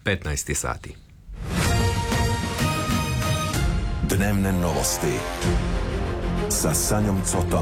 15 sati. Dnevne novosti sa Sanjom Cotom.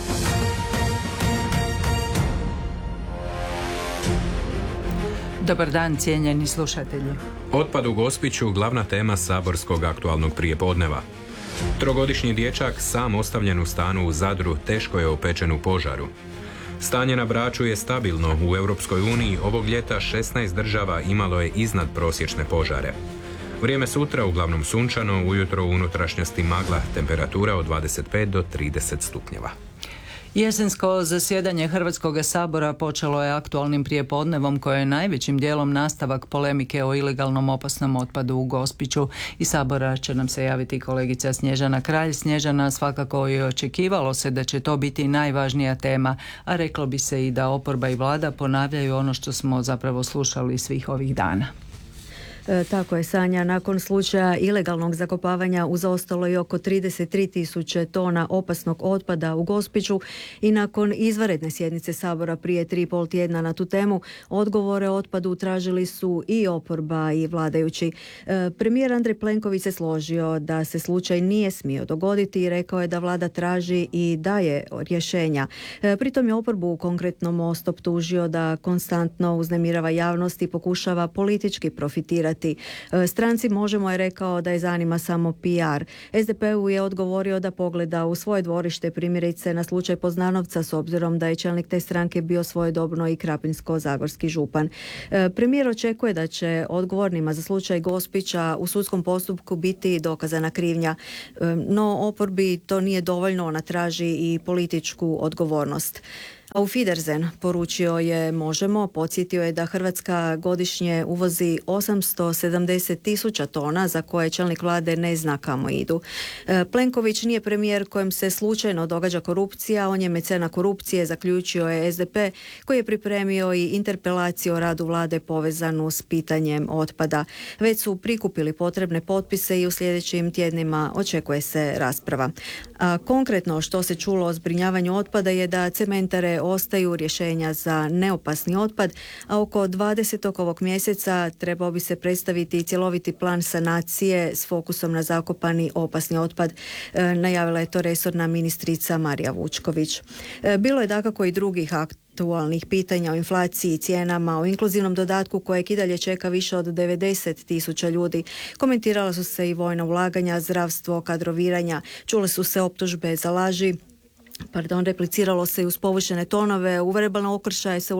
Dobar dan, cijenjeni slušatelji. Otpad u Gospiću glavna tema saborskog aktualnog prijepodneva. Trogodišnji dječak sam ostavljen u stanu u Zadru teško je opečen u požaru. Stanje na Braču je stabilno. U Europskoj uniji ovog ljeta 16 država imalo je iznad prosječne požare. Vrijeme sutra uglavnom sunčano, ujutro u unutrašnjosti magla, temperatura od 25 do 30 stupnjeva. Jesensko zasjedanje Hrvatskog sabora počelo je aktualnim prijepodnevom koje je najvećim dijelom nastavak polemike o ilegalnom opasnom otpadu u Gospiću. Iz sabora će nam se javiti kolegica Snježana Kralj. Snježana, svakako je očekivalo se da će to biti najvažnija tema, a reklo bi se i da oporba i vlada ponavljaju ono što smo zapravo slušali svih ovih dana. Tako je, Sanja. Nakon slučaja ilegalnog zakopavanja zaostalo je oko 33.000 tona opasnog otpada u Gospiću i nakon izvanredne sjednice Sabora prije 3,5 tjedna na tu temu, odgovore o otpadu tražili su i oporba i vladajući. Premijer Andrej Plenković se složio da se slučaj nije smio dogoditi i rekao je da vlada traži i daje rješenja. Pritom je oporbu, konkretno Most, optužio da konstantno uznemirava javnost i pokušava politički profitirati. Stranci Možemo je rekao da je zanima samo PR. SDP-u je odgovorio da pogleda u svoje dvorište, primjerice na slučaj Poznanovca, s obzirom da je čelnik te stranke bio svojedobno i krapinsko-zagorski župan. Premijer očekuje da će odgovornima za slučaj Gospića u sudskom postupku biti dokazana krivnja. No oporbi to nije dovoljno, ona traži i političku odgovornost. Auf Wiedersehen, poručio je Možemo, podsjetio je da Hrvatska godišnje uvozi 870.000 tona za koje čelnik vlade ne zna kamo idu. Plenković nije premijer kojem se slučajno događa korupcija, on je mecena korupcije, zaključio je SDP koji je pripremio i interpelaciju o radu vlade povezanu s pitanjem otpada. Već su prikupili potrebne potpise i u sljedećim tjednima očekuje se rasprava. A konkretno što se čulo o zbrinjavanju otpada je da cementare ostaju rješenja za neopasni otpad, a oko 20. ovog mjeseca trebao bi se predstaviti cjeloviti plan sanacije s fokusom na zakopani opasni otpad. Najavila je to resorna ministrica Marija Vučković. Bilo je dakako i drugih aktualnih pitanja o inflaciji, cijenama, o inkluzivnom dodatku kojeg i dalje čeka više od 90.000 ljudi. Komentirala su se i vojna ulaganja, zdravstvo, kadroviranja, čule su se optužbe za laži. Repliciralo se i uz povučene tonove, u verbalne okršaje se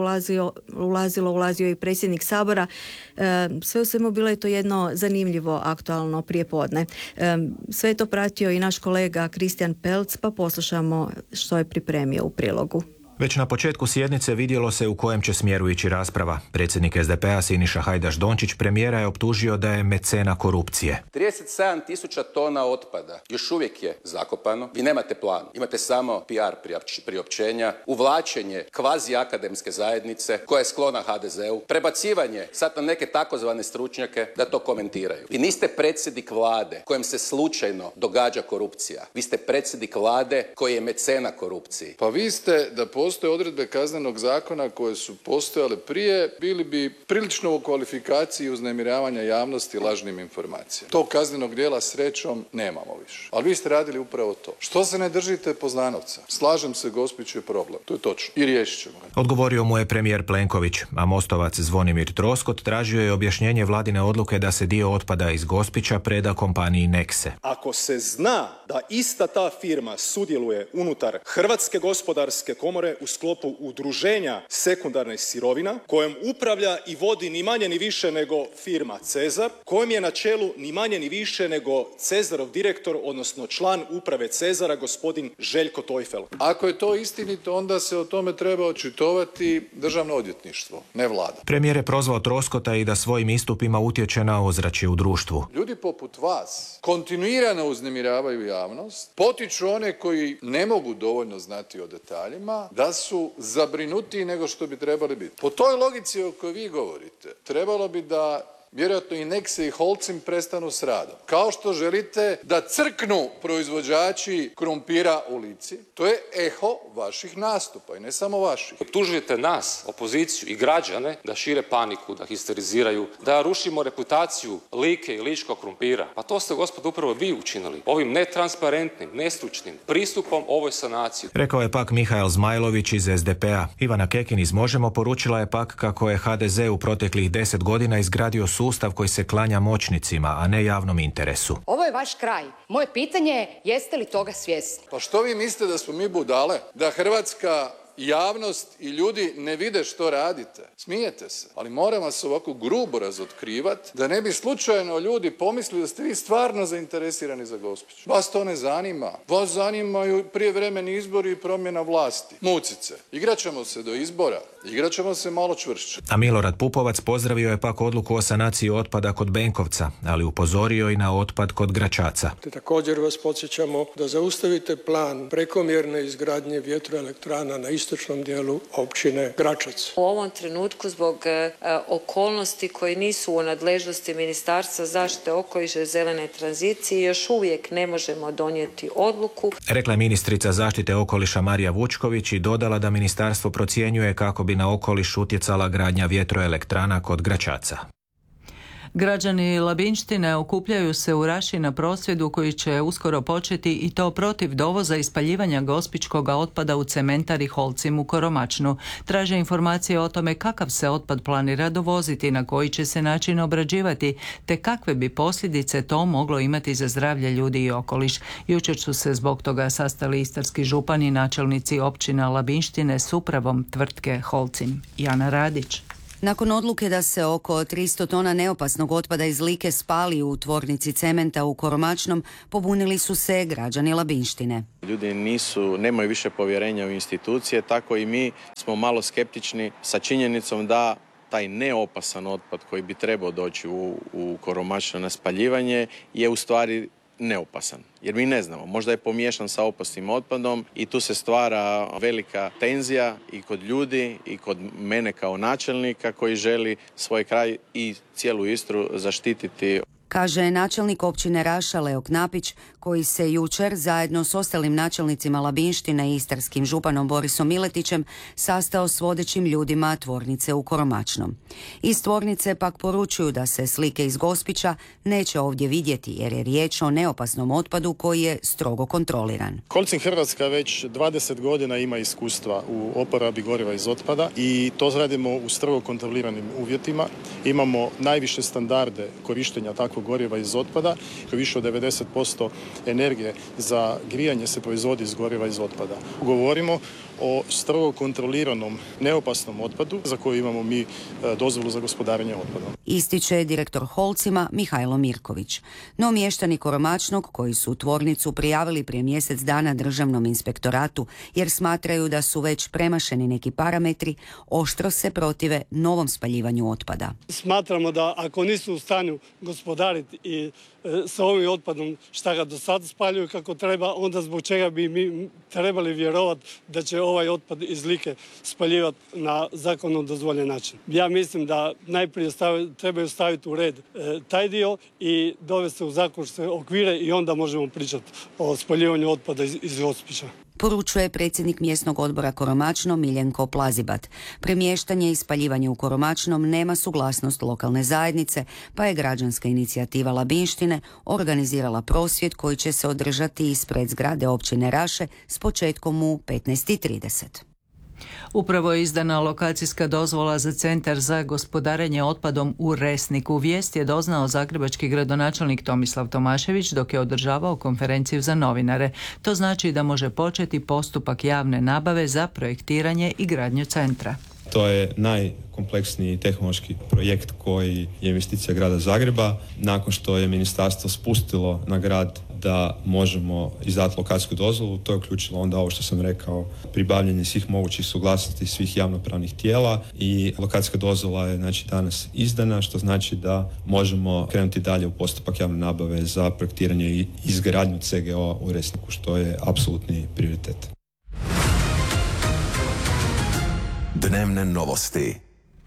ulazio i predsjednik Sabora. Sve u svemu bilo je to jedno zanimljivo aktualno prijepodne. Sve je to pratio i naš kolega Kristijan Pelc, pa poslušamo što je pripremio u prilogu. Već na početku sjednice vidjelo se u kojem će smjeru ići rasprava. Predsjednik SDP-a Siniša Hajdaš Dončić premijera je optužio da je mecena korupcije. 37.000 tona otpada još uvijek je zakopano. Vi nemate plan, imate samo PR priopćenja, uvlačenje kvazi akademske zajednice koja je sklona HDZ-u, prebacivanje sad na neke takozvane stručnjake da to komentiraju. Vi niste predsjednik vlade kojem se slučajno događa korupcija. Vi ste predsjednik vlade koji je mecena korupciji. Pa vi ste, da postoje odredbe kaznenog zakona koje su postojale prije, bili bi prilično u kvalifikaciji uznemiravanja javnosti lažnim informacijama. Tog kaznenog djela srećom nemamo više. Ali vi ste radili upravo to. Što se ne držite Poznanovca? Slažem se, Gospić je problem. To je točno. I riješit ćemo ga. Odgovorio mu je premijer Plenković, a Mostovac Zvonimir Troskot tražio je objašnjenje vladine odluke da se dio otpada iz Gospića preda kompaniji Nexe. Ako se zna da ista ta firma sudjeluje unutar Hrvatske gospodarske komore u sklopu udruženja sekundarnih sirovina, kojom upravlja i vodi ni manje ni više nego firma Cezar, kojem je na čelu ni manje ni više nego Cezarov direktor, odnosno član uprave Cezara, gospodin Željko Tojfel. Ako je to istinito, onda se o tome treba očitovati Državno odvjetništvo, ne vlada. Premijer je prozvao Troskota i da svojim istupima utječe na ozračje u društvu. Ljudi poput vas kontinuirano uznemiravaju javnost, potiču one koji ne mogu dovoljno znati o detaljima, da su zabrinutiji nego što bi trebali biti. Po toj logici o kojoj vi govorite, trebalo bi da vjerojatno i Nexe i Holcim prestanu s radom. Kao što želite da crknu proizvođači krumpira u Lici, to je eho vaših nastupa i ne samo vaših. Optužujete nas, opoziciju i građane da šire paniku, da histeriziraju, da rušimo reputaciju Like i ličkog krumpira. Pa to ste, gospodo, upravo vi učinili. Ovim netransparentnim, nestručnim pristupom ovoj sanaciji. Rekao je pak Mihael Zmajlović iz SDP-a. Ivana Kekin iz Možemo poručila je pak kako je HDZ u proteklih 10 godina izgradio sustav koji se klanja moćnicima, a ne javnom interesu. Ovo je vaš kraj. Moje pitanje je, jeste li toga svjesni? Pa što vi mislite, da smo mi budale? Da hrvatska javnost i ljudi ne vide što radite? Smijete se. Ali moram vas ovako grubo razotkrivati da ne bi slučajno ljudi pomislili da ste vi stvarno zainteresirani za Gospić. Vas to ne zanima. Vas zanimaju prijevremeni izbori i promjena vlasti. Mucice. Igrat ćemo se do izbora. Igrat ćemo se malo čvršće. A Milorad Pupovac pozdravio je pak odluku o sanaciji otpada kod Benkovca, ali upozorio i na otpad kod Gračaca. Te također vas podsjećamo da zaustavite plan prekomjerne izgradnje vjetroelektrana na istočnom dijelu općine Gračac. U ovom trenutku zbog okolnosti koji nisu u nadležnosti Ministarstva zaštite okoliša i zelene tranzicije još uvijek ne možemo donijeti odluku. Rekla je ministrica zaštite okoliša Marija Vučković i dodala da ministarstvo procjenjuje kako bi na okoliš utjecala gradnja vjetroelektrana kod Gračaca. Građani Labinštine okupljaju se u Raši na prosvjedu koji će uskoro početi i to protiv dovoza i spaljivanja gospičkog otpada u cementari Holcim u Koromačnu. Traže informacije o tome kakav se otpad planira dovoziti, na koji će se način obrađivati, te kakve bi posljedice to moglo imati za zdravlje ljudi i okoliš. Jučer su se zbog toga sastali istarski župani i načelnici općina Labinštine s upravom tvrtke Holcim. Jana Radić. Nakon odluke da se oko 300 tona neopasnog otpada iz Like spali u tvornici cementa u Koromačnom, pobunili su se građani Labinštine. Ljudi nemaju više povjerenja u institucije, tako i mi smo malo skeptični sa činjenicom da taj neopasan otpad koji bi trebao doći u Koromačno na spaljivanje je u stvari neopasan. Jer mi ne znamo, možda je pomiješan sa opasnim otpadom i tu se stvara velika tenzija i kod ljudi i kod mene kao načelnika koji želi svoj kraj i cijelu Istru zaštititi. Kaže načelnik općine Raša Leo Knapić, koji se jučer zajedno s ostalim načelnicima Labinštine i istarskim županom Borisom Miletićem sastao s vodećim ljudima tvornice u Koromačnom. Iz tvornice pak poručuju da se slike iz Gospića neće ovdje vidjeti jer je riječ o neopasnom otpadu koji je strogo kontroliran. Holcim Hrvatska već 20 godina ima iskustva u oporabi goriva iz otpada i to radimo u strogo kontroliranim uvjetima. Imamo najviše standarde korištenja takvog goriva iz otpada, koji više od 90% energije za grijanje se proizvodi iz goriva iz otpada. Govorimo o strogo kontroliranom neopasnom otpadu za koji imamo mi dozvolu za gospodarenje otpadom. Ističe direktor Holcima Mihajlo Mirković. No mještani Koromačnog koji su tvornicu prijavili prije mjesec dana Državnom inspektoratu jer smatraju da su već premašeni neki parametri, oštro se protive novom spaljivanju otpada. Smatramo da ako nisu u stanju gospodariti i sa ovim otpadom šta ga do sada spaljuju kako treba, onda zbog čega bi mi trebali vjerovati da će ovaj otpad iz Like spaljivati na zakonom dozvoljen način. Ja mislim da najprije trebaju staviti u red taj dio i dovesti u zakonske okvire i onda možemo pričati o spaljivanju otpada iz Gospića. Poručuje predsjednik mjesnog odbora Koromačno Miljenko Plazibat. Premještanje i spaljivanje u Koromačnom nema suglasnost lokalne zajednice, pa je građanska inicijativa Labinštine organizirala prosvjed koji će se održati ispred zgrade općine Raše s početkom u 15:30. Upravo je izdana lokacijska dozvola za centar za gospodarenje otpadom u Resniku. Vijest je doznao zagrebački gradonačelnik Tomislav Tomašević dok je održavao konferenciju za novinare. To znači da može početi postupak javne nabave za projektiranje i gradnju centra. To je najkompleksniji tehnološki projekt koji je investicija grada Zagreba. Nakon što je ministarstvo spustilo na grad da možemo izdati lokacijsku dozvolu, to je uključilo onda ovo što sam rekao, pribavljanje svih mogućih suglasnosti svih javnopravnih tijela i lokacijska dozvola je danas izdana, što znači da možemo krenuti dalje u postupak javne nabave za projektiranje i izgradnju CGO u Resniku, što je apsolutni prioritet. Dnevne novosti.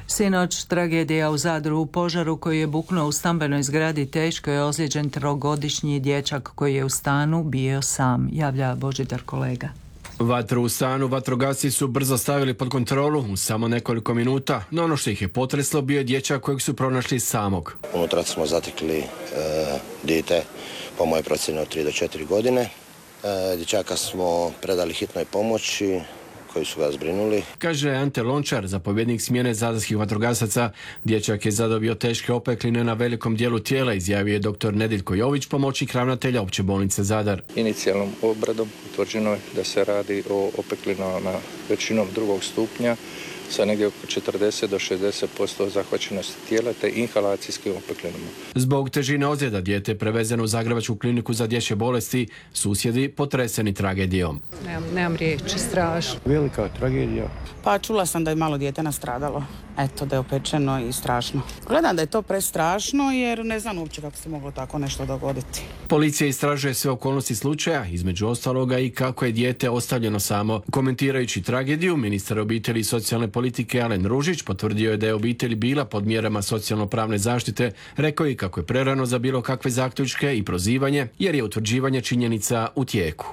Sinoć tragedija u Zadru. U požaru koji je buknuo u stambenoj zgradi teško je ozlijeđen 3-godišnji dječak koji je u stanu bio sam, javlja Božidar Kolega. Vatru u stanu vatrogasci su brzo stavili pod kontrolu u samo nekoliko minuta, no ono što ih je potreslo bio je dječak kojeg su pronašli samog. Unutra smo zatekli dijete, po mojoj procjeni od 3 do 4 godine. Dječaka smo predali hitnoj pomoći koji su ga zbrinuli. Kaže Ante Lončar, zapovjednik smjene zadarskih vatrogasaca. Dječak je zadobio teške opekline na velikom dijelu tijela, izjavio je dr. Nediljko Jović, pomoćnik ravnatelja Opće bolnice Zadar. Inicijalnom obradom utvrđeno je da se radi o opeklinama većinom 2. stupnja sa negdje oko 40 do 60% zahvaćenosti tijela te inhalacijskim opeklinama. Zbog težine ozljeda dijete je prevezeno u Zagrebačku kliniku za dječje bolesti, susjedi potreseni tragedijom. Nemam riječi, strašno. Velika tragedija. Pa čula sam da je malo dijete nastradalo. Eto, da je opečeno i strašno. Gledam da je to prestrašno jer ne znam uopće kako se moglo tako nešto dogoditi. Policija istražuje sve okolnosti slučaja, između ostaloga i kako je dijete ostavljeno samo. Komentirajući tragediju, ministar obitelji i socijalne politike Alen Ružić potvrdio je da je obitelj bila pod mjerama socijalno-pravne zaštite, rekao i kako je prerano za bilo kakve zaključke i prozivanje, jer je utvrđivanje činjenica u tijeku.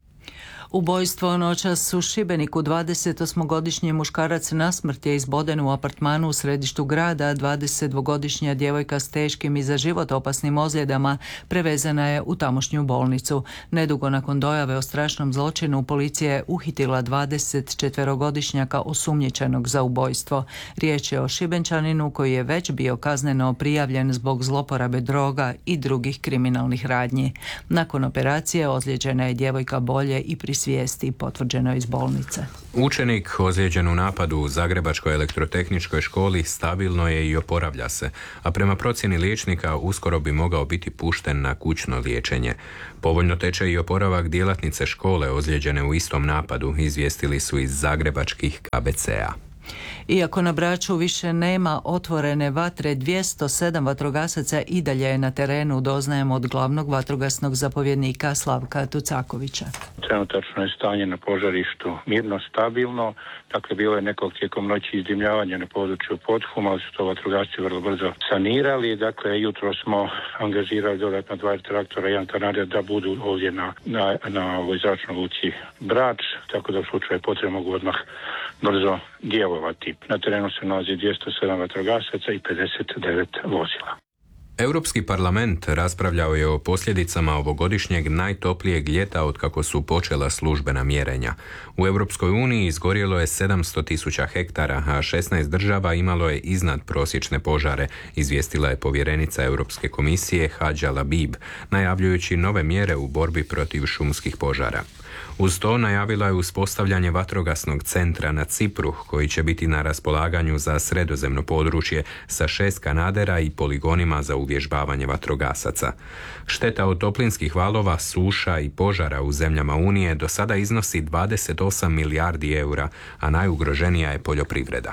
Ubojstvo noćas u Šibeniku. 28-godišnji muškarac nasmrt je izboden u apartmanu u središtu grada. 22-godišnja djevojka s teškim i za život opasnim ozljedama prevezena je u tamošnju bolnicu. Nedugo nakon dojave o strašnom zločinu policija je uhitila 24-godišnjaka osumnjičenog za ubojstvo. Riječ je o Šibenčaninu koji je već bio kazneno prijavljen zbog zloporabe droga i drugih kriminalnih radnji. Nakon operacije ozlijeđena je djevojka bolje i pri svijesti, potvrđeno iz bolnice. Učenik ozlijeđen u napadu u Zagrebačkoj elektrotehničkoj školi stabilno je i oporavlja se, a prema procjeni liječnika uskoro bi mogao biti pušten na kućno liječenje. Povoljno teče i oporavak djelatnice škole ozlijeđene u istom napadu, izvijestili su iz zagrebačkih KBC-a. Iako na Braču više nema otvorene vatre, 207 vatrogasaca i dalje je na terenu, doznajemo od glavnog vatrogasnog zapovjednika Slavka Tucakovića. Trenutačno je stanje na požarištu mirno, stabilno. Dakle, bilo je nekog tijekom noći izdimljavanja na području Podhuma, ali su to vatrogasci vrlo brzo sanirali. Dakle, jutro smo angažirali dodatno 2 traktora i 1 kanader da budu ovdje na ovoj zračnoj luci Brač, tako da u slučaju potrebe mogu odmah brzo djelovati. Na terenu se nalazi 207 vatrogasaca i 59 vozila. Europski parlament raspravljao je o posljedicama ovogodišnjeg najtoplijeg ljeta otkako su počela službena mjerenja. U Europskoj uniji izgorjelo je 700.000 hektara, a 16 država imalo je iznad prosječne požare, izvijestila je povjerenica Europske komisije Hadja Labib, najavljujući nove mjere u borbi protiv šumskih požara. Uz to najavila je uspostavljanje vatrogasnog centra na Cipru, koji će biti na raspolaganju za sredozemno područje sa 6 kanadera i poligonima za uvježbavanje vatrogasaca. Šteta od toplinskih valova, suša i požara u zemljama Unije do sada iznosi 28 milijardi eura, a najugroženija je poljoprivreda.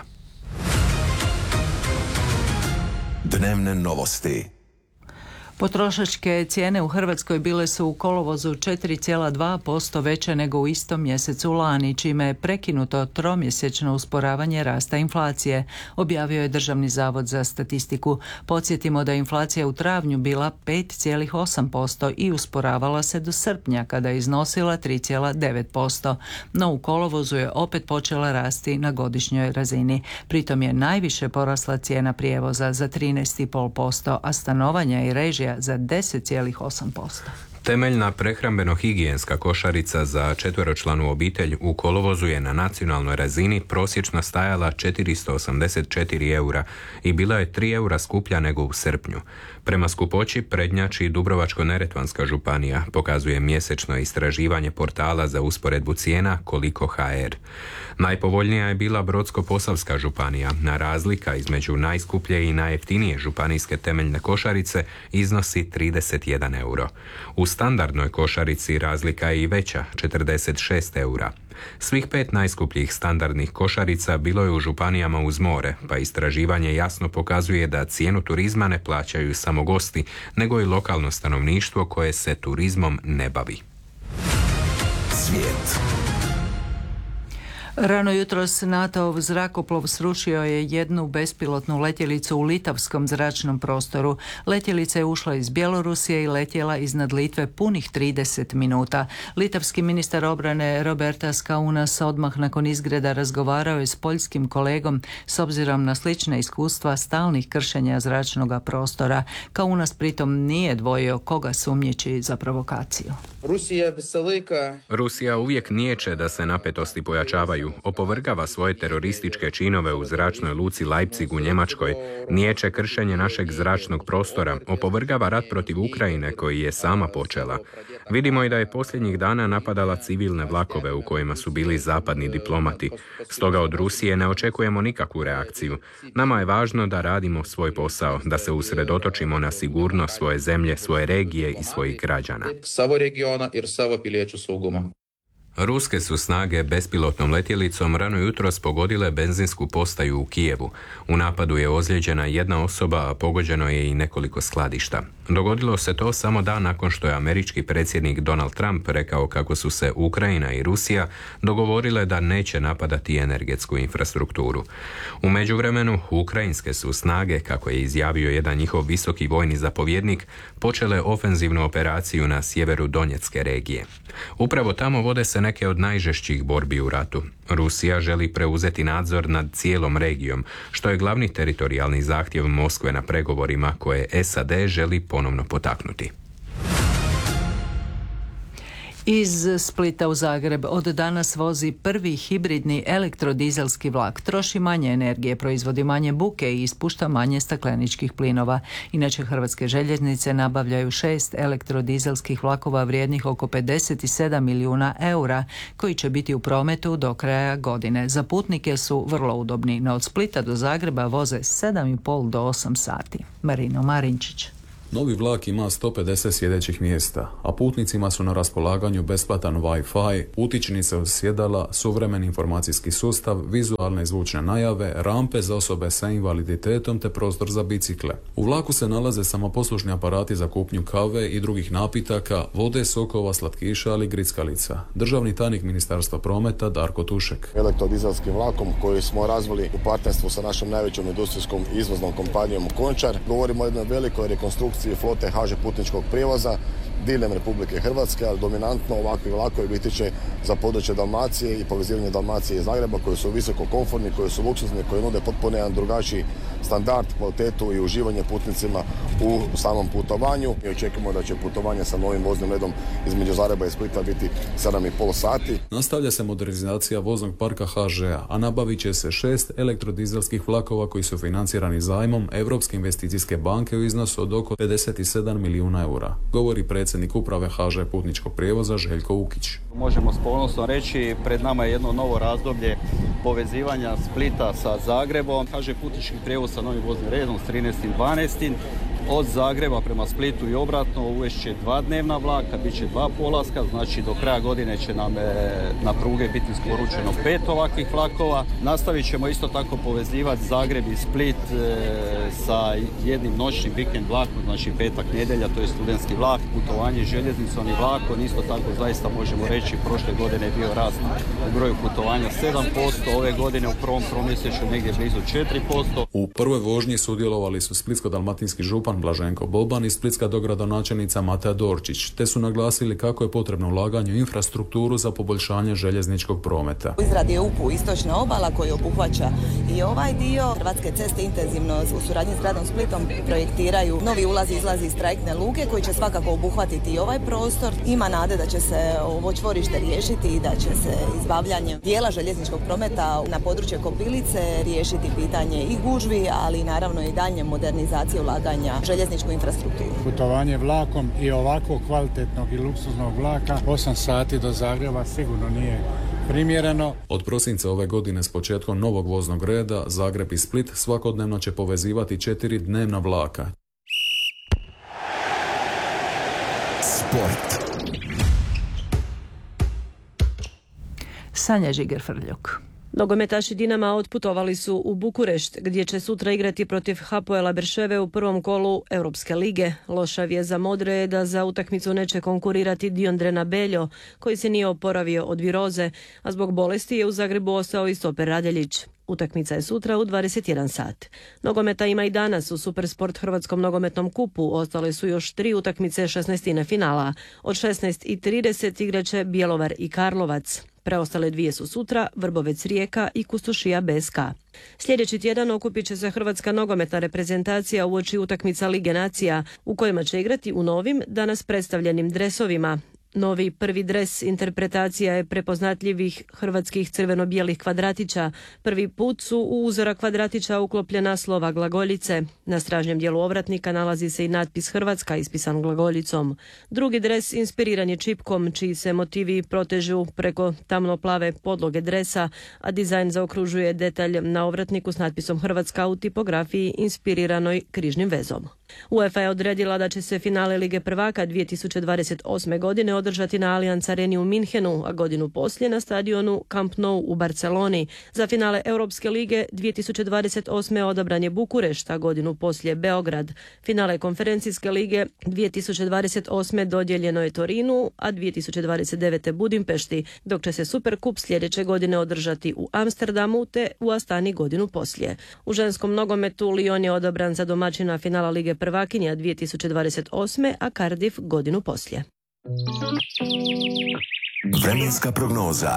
Dnevne novosti. Potrošačke cijene u Hrvatskoj bile su u kolovozu 4,2% veće nego u istom mjesecu lani, čime je prekinuto tromjesečno usporavanje rasta inflacije, objavio je Državni zavod za statistiku. Podsjetimo da je inflacija u travnju bila 5,8% i usporavala se do srpnja kada je iznosila 3,9%, no u kolovozu je opet počela rasti na godišnjoj razini. Pritom je najviše porasla cijena prijevoza za 13,5%, a stanovanja i režija za 10,8%. Temeljna prehrambeno-higijenska košarica za četveročlanu obitelj u kolovozu je na nacionalnoj razini prosječno stajala 484 eura i bila je 3 eura skuplja nego u srpnju. Prema skupoći prednjači Dubrovačko-neretvanska županija, pokazuje mjesečno istraživanje portala za usporedbu cijena Koliko.hr. Najpovoljnija je bila Brodsko-posavska županija, a razlika između najskuplje i najjeftinije županijske temeljne košarice iznosi 31 euro. U standardnoj košarici razlika je i veća, 46 eura. Svih 5 najskupljih standardnih košarica bilo je u županijama uz more, pa istraživanje jasno pokazuje da cijenu turizma ne plaćaju samo gosti, nego i lokalno stanovništvo koje se turizmom ne bavi. Svijet. Rano jutros NATO-ov zrakoplov srušio je jednu bespilotnu letjelicu u litavskom zračnom prostoru. Letjelica je ušla iz Bjelorusije i letjela iznad Litve punih 30 minuta. Litavski ministar obrane Robertas Kaunas odmah nakon izgreda razgovarao je s poljskim kolegom s obzirom na slična iskustva stalnih kršenja zračnog prostora. Kaunas pritom nije dvojio koga sumnjiči za provokaciju. Rusija uvijek niječe da se napetosti pojačavaju, opovrgava svoje terorističke činove u zračnoj luci Leipzig u Njemačkoj, niječe kršenje našeg zračnog prostora, opovrgava rat protiv Ukrajine koji je sama počela. Vidimo i da je posljednjih dana napadala civilne vlakove u kojima su bili zapadni diplomati. Stoga od Rusije ne očekujemo nikakvu reakciju. Nama je važno da radimo svoj posao, da se usredotočimo na sigurnost svoje zemlje, svoje regije i svojih građana. Ruske su snage bespilotnom letjelicom rano jutros pogodile benzinsku postaju u Kijevu. U napadu je ozlijeđena jedna osoba, a pogođeno je i nekoliko skladišta. Dogodilo se to samo dan nakon što je američki predsjednik Donald Trump rekao kako su se Ukrajina i Rusija dogovorile da neće napadati energetsku infrastrukturu. U međuvremenu, ukrajinske su snage, kako je izjavio jedan njihov visoki vojni zapovjednik, počele ofenzivnu operaciju na sjeveru Donjecke regije. Upravo tamo vode se neke od najžešćih borbi u ratu. Rusija želi preuzeti nadzor nad cijelom regijom, što je glavni teritorijalni zahtjev Moskve na pregovorima koje SAD želi ponovno potaknuti. Iz Splita u Zagreb od danas vozi prvi hibridni elektrodizelski vlak. Troši manje energije, proizvodi manje buke i ispušta manje stakleničkih plinova. Inače, Hrvatske željeznice nabavljaju 6 elektrodizelskih vlakova vrijednih oko 57 milijuna eura, koji će biti u prometu do kraja godine. Za putnike su vrlo udobni, no od Splita do Zagreba voze 7,5 do 8 sati. Marino Marinčić. Novi vlak ima 150 sjedećih mjesta, a putnicima su na raspolaganju besplatan Wi-Fi, utičnice od sjedala, suvremeni informacijski sustav, vizualne i zvučne najave, rampe za osobe sa invaliditetom te prostor za bicikle. U vlaku se nalaze samoposlušni aparati za kupnju kave i drugih napitaka, vode, sokova, slatkiša ali i grickalica. Državni tajnik Ministarstva prometa Darko Tušek. Elektrodizelskim vlakom koji smo razvili u partnerstvu sa našom najvećom industrijskom izvoznom kompanijom Končar. Govorimo o jednoj velikoj rekonstrukciji flote HŽ putničkog prijevoza diljem Republike Hrvatske, ali dominantno ovakvi vlakovi biti će za područje Dalmacije i povezivanje Dalmacije i Zagreba, koji su visoko komfortni, koji su luksuzni, koji nude potpuno jedan drugačiji standard, kvalitetu i uživanje putnicima u samom putovanju. I očekujemo da će putovanje sa novim voznim redom između Zagreba i Splita biti 7,5 sati. Nastavlja se modernizacija voznog parka HŽ-a, a nabavit će se 6 elektrodizelskih vlakova koji su financirani zajmom Europske investicijske banke u iznosu od oko 57 milijuna eura, govori predsjednik uprave HŽ putničkog prijevoza Željko Ukić. Možemo s ponosom reći, pred nama je jedno novo razdoblje povezivanja Splita sa Zagrebom. HŽ putnički prijevoz sa novim voznim redom s 13.12. Od Zagreba prema Splitu i obratno uvešće 2 dnevna vlaka, bit će 2 polaska, znači do kraja godine će nam na pruge biti isporučeno 5 ovakvih vlakova. Nastavit ćemo isto tako povezivati Zagreb i Split sa jednim noćnim vikend vlakom, znači petak, nedjelja, to je studentski vlak, putovanje željeznicom i vlakom. Isto tako zaista možemo reći, prošle godine je bio rast u broju putovanja 7%, ove godine u prvom tromjesečju negdje blizu 4%. U prvoj vožnji sudjelovali su splitsko-dalmatinski župan Blaženko Boban i splitska dogradonačelnica Matea Dorčić, te su naglasili kako je potrebno ulaganje u infrastrukturu za poboljšanje željezničkog prometa. U izradi je UPU Istočna obala koji obuhvaća i ovaj dio. Hrvatske ceste intenzivno u suradnji s gradom Splitom projektiraju novi ulazi i izlazi iz trajektne luke koji će svakako obuhvatiti i ovaj prostor. Ima nade da će se ovo čvorište riješiti i da će se izbavljanjem dijela željezničkog prometa na područje Kopilice riješiti pitanje i gužvi, ali naravno i daljnje modernizacije ulaganja željezničku infrastrukturu. Putovanje vlakom i ovako kvalitetnog i luksuznog vlaka 8 sati do Zagreba sigurno nije primjereno. Od prosinca ove godine s početkom novog voznog reda Zagreb i Split svakodnevno će povezivati 4 dnevna vlaka. Sport. Sanja Žiger-Frljuk. Nogometaši Dinama otputovali su u Bukurešt, gdje će sutra igrati protiv Hapoela Berševe u prvom kolu Europske lige. Loša vijest za modre je da za utakmicu neće konkurirati Diondrena Beljo, koji se nije oporavio od viroze, a zbog bolesti je u Zagrebu ostao i stoper Radeljić. Utakmica je sutra u 21 sat. Nogometa ima i danas u Supersport Hrvatskom nogometnom kupu. Ostale su još 3 utakmice 16. finala. Od 16:30 igraće Bjelovar i Karlovac. Preostale 2 su sutra, Vrbovec Rijeka i Kustošija BSK. Sljedeći tjedan okupit će se hrvatska nogometna reprezentacija uoči utakmica Lige nacija, u kojima će igrati u novim, danas predstavljenim dresovima. Novi prvi dres interpretacija je prepoznatljivih hrvatskih crveno-bijelih kvadratića. Prvi put su u uzorak kvadratića uklopljena slova glagoljice. Na stražnjem dijelu ovratnika nalazi se i natpis Hrvatska ispisan glagoljicom. Drugi dres inspiriran je čipkom, čiji se motivi protežu preko tamno-plave podloge dresa, a dizajn zaokružuje detalj na ovratniku s natpisom Hrvatska u tipografiji inspiriranoj križnim vezom. UEFA je odredila da će se finale Lige prvaka 2028. godine održati na Allianz Areni u Minhenu, a godinu poslije na stadionu Camp Nou u Barceloni. Za finale Europske lige 2028. odabran je Bukurešt, a godinu poslije Beograd. Finale Konferencijske lige 2028. dodijeljeno je Torinu, a 2029. Budimpešti, dok će se Superkup sljedeće godine održati u Amsterdamu te u Astani godinu poslije. U ženskom nogometu Lyon je odabran za domaćina finala Lige prvakinja 2028. a Cardiff godinu poslije. Vremenska prognoza.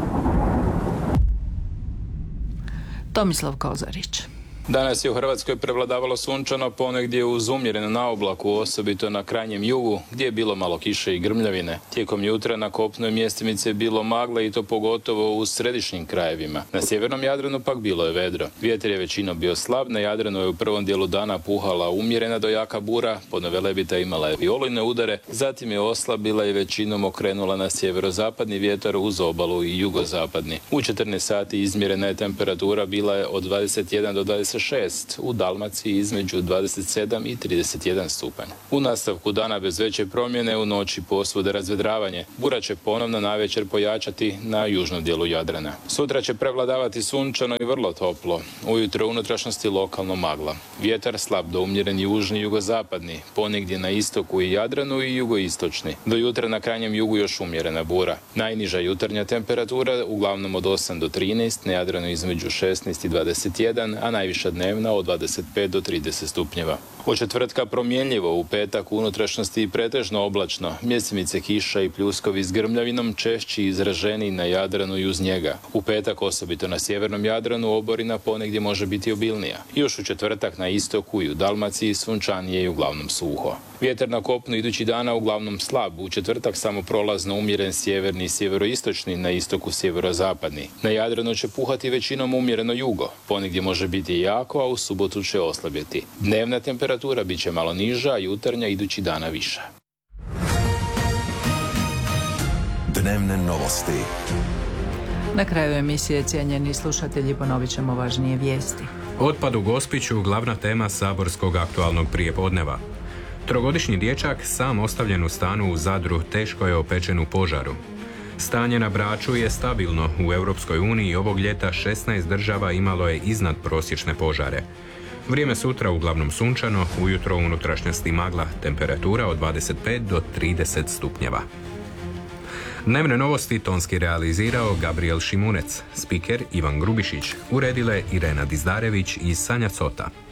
Tomislav Kozarić. Danas je u Hrvatskoj prevladavalo sunčano, ponegdje uz umjereno na oblaku, osobito na krajnjem jugu, gdje je bilo malo kiše i grmljavine. Tijekom jutra na kopnoj mjestimice je bilo magle i to pogotovo u središnjim krajevima. Na sjevernom Jadranu pak bilo je vedro. Vjetar je većinom bio slab, na Jadranu je u prvom dijelu dana puhala umjerena do jaka bura, Podnevelebita imala je i olujne udare, zatim je oslabila i većinom okrenula na sjeverozapadni vjetar uz obalu i jugozapadni. U 14 sati izmjerena je temperatura bila je od 21 do 26, u Dalmaciji između 27 i 31 stupanj. U nastavku dana bez veće promjene, u noći posvuda razvedravanje. Bura će ponovno navečer pojačati na južnom dijelu Jadrana. Sutra će prevladavati sunčano i vrlo toplo. Ujutro u unutrašnjosti lokalno magla. Vjetar slab do umjeren južni i jugozapadni, ponegdje na istoku i Jadranu i jugoistočni. Do jutra na krajnjem jugu još umjerena bura. Najniža jutarnja temperatura uglavnom od 8 do 13, na Jadranu između 16 i 21, a najviša dnevna od 25 do 30 stupnjeva. Od četvrtka promjenljivo, u petak u unutrašnjosti i pretežno oblačno, mjestimice kiša i pljuskovi s grmljavinom češći izraženi na Jadranu i uz njega. U petak osobito na sjevernom Jadranu oborina ponegdje može biti obilnija. Još u četvrtak na istoku i u Dalmaciji sunčanije i uglavnom suho. Vjetar na kopnu idući dana uglavnom slab, u četvrtak samo prolazno umjeren sjeverni i sjeveroistočni, na istoku sjeverozapadni. Na Jadranu će puhati većinom umjereno jugo, ponegdje može biti jako, a u subotu će oslabjeti. Dnevna temperatura bit će malo niža, a jutarnja idući dana viša. Dnevne novosti. Na kraju emisije, cijenjeni slušatelji, ponovit ćemo važnije vijesti. Otpad u Gospiću, glavna tema saborskog aktualnog prijepodneva. Trogodišnji dječak sam ostavljen u stanu u Zadru teško je opečen u požaru. Stanje na Braču je stabilno. U Europskoj uniji ovog ljeta 16 država imalo je iznad prosječne požare. Vrijeme sutra uglavnom sunčano, ujutro u unutrašnjosti magla, temperatura od 25 do 30 stupnjeva. Dnevne novosti tonski realizirao Gabriel Šimunec, spiker Ivan Grubišić, uredile Irena Dizdarević i Sanja Cota.